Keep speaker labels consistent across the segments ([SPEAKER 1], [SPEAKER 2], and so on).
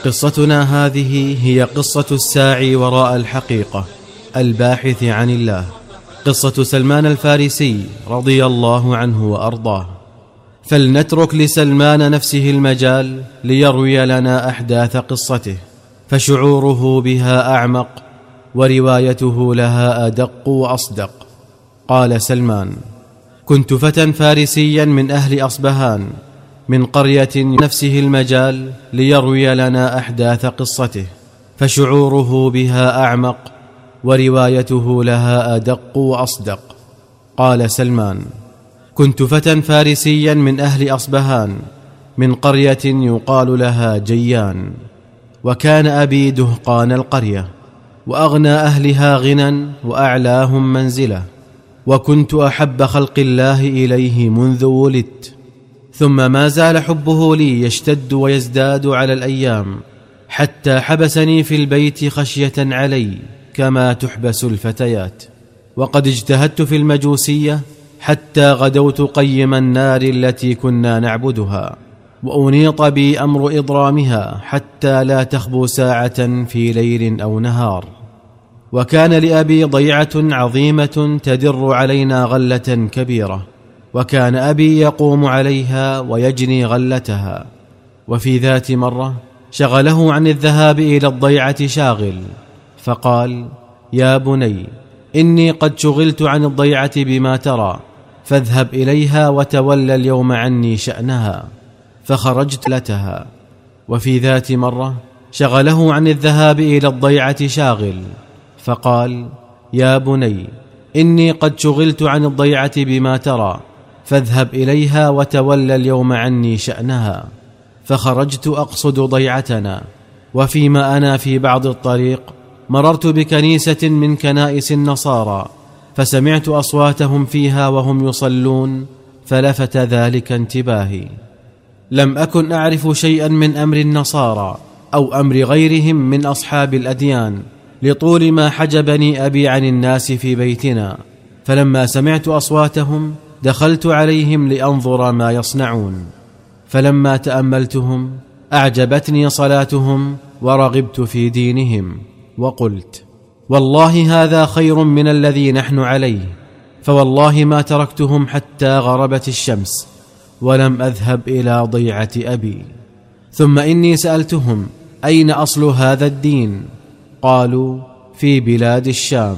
[SPEAKER 1] قصتنا هذه هي قصة الساعي وراء الحقيقة الباحث عن الله، قصة سلمان الفارسي رضي الله عنه وأرضاه. فلنترك لسلمان نفسه المجال ليروي لنا أحداث قصته، فشعوره بها أعمق وروايته لها أدق وأصدق. قال سلمان: كنت فتى فارسيا من أهل أصبهان، من قرية نفسه المجال ليروي لنا أحداث قصته، فشعوره بها أعمق وروايته لها أدق وأصدق. قال سلمان: كنت فتى فارسيا من أهل أصبهان، من قرية يقال لها جيان، وكان أبي دهقان القرية، وأغنى أهلها غنى وأعلاهم منزلة، وكنت أحب خلق الله إليه منذ ولدت، ثم ما زال حبه لي يشتد ويزداد على الأيام، حتى حبسني في البيت خشية علي كما تحبس الفتيات. وقد اجتهدت في المجوسية حتى غدوت قيم النار التي كنا نعبدها، وأنيط بي أمر إضرامها حتى لا تخبو ساعة في ليل أو نهار. وكان لأبي ضيعة عظيمة تدر علينا غلة كبيرة، وكان أبي يقوم عليها ويجني غلتها. وفي ذات مرة شغله عن الذهاب إلى الضيعة شاغل، فقال: يا بني، إني قد شغلت عن الضيعة بما ترى، فاذهب إليها وتولى اليوم عني شأنها. فخرجت لتها. وفي ذات مرة شغله عن الذهاب إلى الضيعة شاغل، فقال: يا بني، إني قد شغلت عن الضيعة بما ترى، فاذهب إليها وتولى اليوم عني شأنها. فخرجت أقصد ضيعتنا، وفيما أنا في بعض الطريق مررت بكنيسة من كنائس النصارى، فسمعت أصواتهم فيها وهم يصلون، فلفت ذلك انتباهي. لم أكن أعرف شيئا من أمر النصارى أو أمر غيرهم من أصحاب الأديان، لطول ما حجبني أبي عن الناس في بيتنا. فلما سمعت أصواتهم دخلت عليهم لأنظر ما يصنعون، فلما تأملتهم أعجبتني صلاتهم ورغبت في دينهم، وقلت: والله هذا خير من الذي نحن عليه. فوالله ما تركتهم حتى غربت الشمس ولم أذهب إلى ضيعة أبي. ثم إني سألتهم: أين أصل هذا الدين؟ قالوا: في بلاد الشام.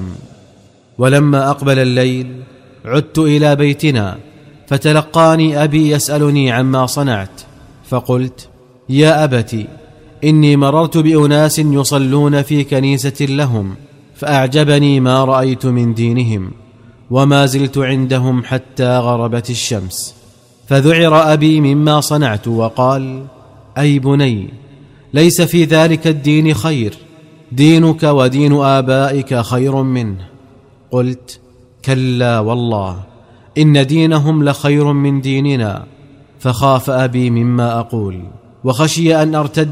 [SPEAKER 1] ولما أقبل الليل عدت إلى بيتنا، فتلقاني أبي يسألني عما صنعت، فقلت: يا أبتي، إني مررت بأناس يصلون في كنيسة لهم، فأعجبني ما رأيت من دينهم، وما زلت عندهم حتى غربت الشمس. فذعر أبي مما صنعت وقال: أي بني، ليس في ذلك الدين خير، دينك ودين آبائك خير منه. قلت: كلا والله، إن دينهم لخير من ديننا. فخاف أبي مما أقول، وخشي أن أرتد